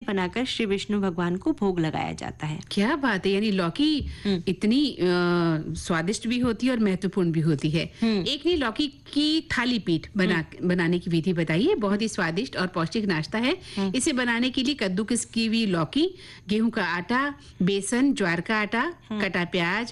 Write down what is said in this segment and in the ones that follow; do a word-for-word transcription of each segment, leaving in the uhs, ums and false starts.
बनाकर श्री विष्णु भगवान को भोग लगाया जाता है। क्या बात है, यानी लौकी इतनी आ, स्वादिष्ट भी होती है और महत्वपूर्ण भी होती है। एक ने लौकी की थाली पीठ बना बनाने की विधि बताइए। बहुत ही स्वादिष्ट और पौष्टिक नाश्ता है। इसे बनाने के लिए कद्दूकस की हुई लौकी, गेहूं का आटा, बेसन, ज्वार का आटा, कटा प्याज,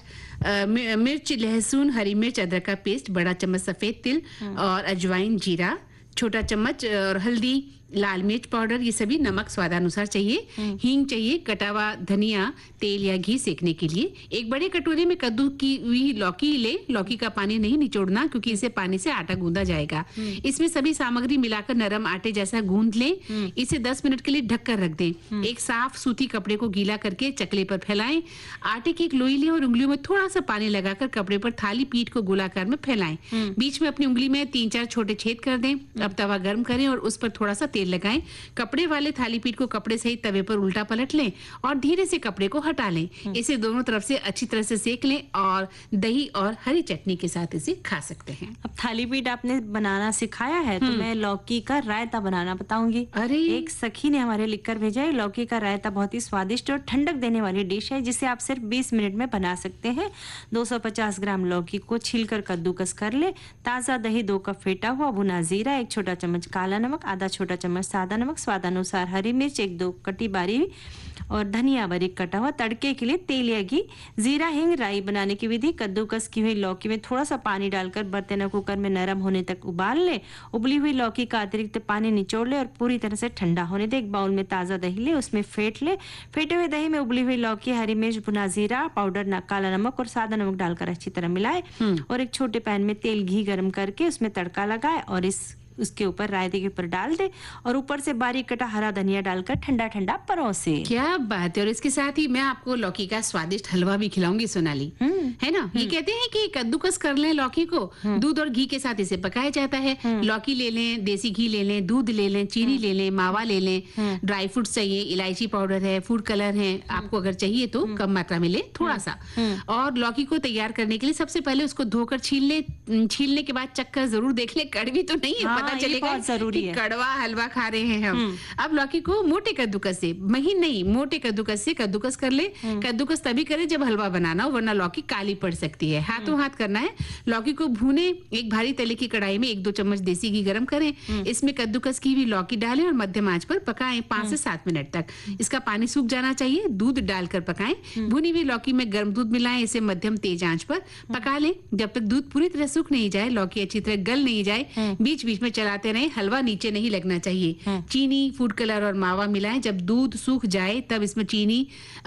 मिर्च, लहसुन, हरी मिर्च, अदरक का पेस्ट, बड़ा चम्मच सफेद तिल और अजवाइन, जीरा, छोटा चम्मच और हल्दी, लाल मिर्च पाउडर, ये सभी, नमक स्वादानुसार चाहिए, हींग चाहिए, कटा हुआ धनिया, तेल या घी सेकने के लिए। एक बड़े कटोरे में कद्दू की हुई लौकी ले। लौकी का पानी नहीं निचोड़ना क्योंकि इसे पानी से आटा गूंदा जाएगा। इसमें सभी सामग्री मिलाकर नरम आटे जैसा गूंद लें। इसे दस मिनट के लिए ढककर रख दें। एक साफ सूती कपड़े को गीला करके चकले पर फैलाएं। आटे की एक लोई लें और उंगलियों में थोड़ा सा पानी लगाकर कपड़े पर थाली पीठ को गोलाकार में फैलाएं। बीच में अपनी उंगली में तीन चार छोटे छेद कर दें। अब तवा गर्म करें और उस पर थोड़ा सा तेल लगाएं। कपड़े वाले थाली पीठ को कपड़े सहित तवे पर उल्टा पलट लें और धीरे से कपड़े को हटा लें। इसे दोनों तरफ से अच्छी तरह से सेक लें और दही और हरी चटनी के साथ इसे खा सकते हैं। अब थाली पीठ आपने बनाना सिखाया है तो मैं लौकी का रायता बनाना बताऊंगी। अरे, एक सखी ने हमारे लिखकर भेजा है। लौकी का रायता बहुत ही स्वादिष्ट और ठंडक देने वाली डिश है जिसे आप सिर्फ बीस मिनट में बना सकते हैं। दो सौ पचास ग्राम लौकी को छीलकर कद्दूकस कर ले। ताजा दही, दो कप फेटा हुआ भुना जीरा, एक छोटा चम्मच काला नमक, आधा छोटा चम्मच सादा नमक, स्वादानुसार हरी मिर्च, एक दो कटी बारी और धनिया बारीक कटा हुआ। तड़के के लिए तेल या घी, जीरा, हींग, राई। बनाने की विधि: कद्दूकस की हुई लौकी में थोड़ा सा पानी डालकर बर्तन या कुकर में नरम होने तक उबाल ले। उबली हुई लौकी का अतिरिक्त पानी निचोड़ ले और पूरी तरह से ठंडा होने दे। एक बाउल में ताजा दही ले, उसमें फेंट ले। फेंटे हुए दही में उबली हुई लौकी, हरी मिर्च, भुना जीरा पाउडर, काला नमक और सादा नमक डालकर अच्छी तरह मिलाए और एक छोटे पैन में तेल घी गर्म करके उसमें तड़का लगाए और इस उसके ऊपर रायते के ऊपर डाल दे और ऊपर से बारीक कटा हरा धनिया डालकर ठंडा ठंडा परोसे। क्या बात है। और इसके साथ ही मैं आपको लौकी का स्वादिष्ट हलवा भी खिलाऊंगी सोनाली, है ना। ये कहते हैं कि कद्दूकस कर लें लौकी को, दूध और घी के साथ इसे पकाया जाता है। लौकी ले लें, देसी घी ले लें, दूध ले लें, चीनी ले लें, मावा ले लें, ड्राई फ्रूट्स चाहिए, इलायची पाउडर है, फूड कलर है, आपको अगर चाहिए तो कम मात्रा में ले थोड़ा सा। और लौकी को तैयार करने के लिए सबसे पहले उसको धोकर छील ले। छीलने के बाद चक्कर जरूर देख ले, कड़वी तो नहीं है, पता चलेगा जरूरी है, कड़वा हलवा खा रहे हैं हम। अब लौकी को मोटे कद्दूकस से, महीन नहीं, मोटे कद्दूकस से कद्दूकस कर ले। कद्दूकस तभी करें जब हलवा बनाना हो, वरना लौकी काली पड़ सकती है। हाथों हाथ करना है। लौकी को भूने। एक भारी तले की कढ़ाई में एक दो चम्मच देसी घी गरम करें। इसमें कद्दूकस की हुई लौकी डालें और मध्यम आंच पर पकाएं पांच से सात मिनट तक। इसका पानी सूख जाना चाहिए। दूध डालकर पकाएं। भुनी हुई लौकी में गर्म दूध मिलाएं। इसे मध्यम तेज आंच पर पका लें जब तक दूध पूरी तरह सूख नहीं जाए, लौकी अच्छी तरह गल नहीं जाए। बीच बीच में चलाते रहें, हलवा नीचे नहीं लगना चाहिए। चीनी, फूड कलर और मावा मिलाएं। जब दूध सूख जाए तब इसमें चीनी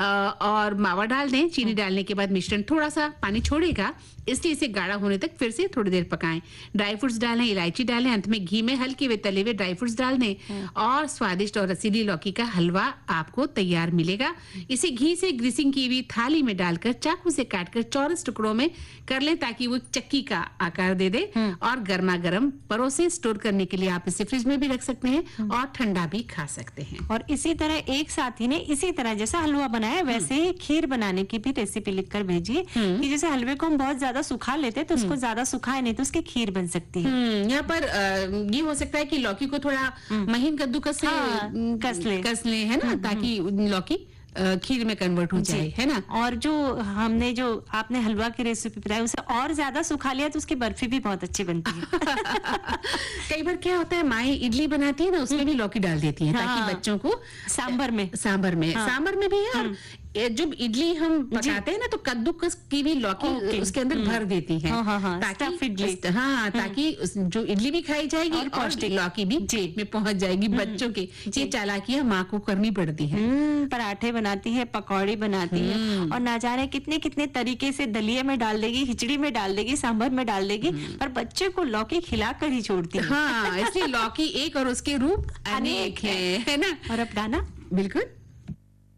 और मावा डाल दें। चीनी डालने के बाद मिश्रण थोड़ा सा पानी छोड़ेगा, इसलिए इसे गाढ़ा होने तक फिर से थोड़ी देर पकाएं। ड्राई फ्रूट्स डालें, इलायची डालें, अंत में घी में हल्के हुए तले हुए ड्राई फ्रूट्स डाल दें और स्वादिष्ट और रसीली लौकी का हलवा आपको तैयार मिलेगा। इसे घी से ग्रीसिंग की हुई थाली में डालकर चाकू से काटकर चौरस टुकड़ों में कर लें ताकि वो चक्की का आकार दे दे और गर्मा गर्म परोसे। स्टोर करने के लिए आप इसे फ्रिज में भी रख सकते हैं और ठंडा भी खा सकते हैं। और इसी तरह एक साथी ने इसी तरह जैसा हलवा बनाया वैसे ही खीर बनाने की भी रेसिपी लिखकर भेजिए कि जैसे हलवे को हम बहुत ज्यादा सुखा लेते तो उसको ज्यादा सुखाए नहीं तो उसकी खीर बन सकती है। यहाँ पर ये हो सकता है कि लौकी को थोड़ा महीन कद्दूकस से हाँ, कस ले कस ले, है ना, ताकि लौकी खीर में कन्वर्ट हो जाए, है ना। और जो हमने जो आपने हलवा की रेसिपी बताई उसे और ज्यादा सुखा लिया तो उसकी बर्फी भी बहुत अच्छी बनती है। कई बार क्या होता है, माएं इडली बनाती है ना, उसमें भी लौकी डाल देती है ताकि हाँ, बच्चों को सांबर में सांबर में हाँ, सांबर में भी है। और जब इडली हम पकाते हैं ना तो कद्दूकस की भी लौकी उसके अंदर भर देती है हाँ, हाँ, हाँ, ताकि हाँ ताकि जो इडली भी खाई जाएगी और, और लौकी भी जेब में पहुंच जाएगी बच्चों के। ये चालाकियां माँ को करनी पड़ती है। पराठे बनाती है, पकौड़ी बनाती है और ना जाने कितने कितने तरीके से दलिया में डाल देगी, खिचड़ी में डाल देगी, सांभर में डाल देगी, पर बच्चे को लौकी खिलाकर ही छोड़ती है। हाँ, इसलिए लौकी एक और उसके रूप अनेक है, है ना। और अब गाना बिल्कुल।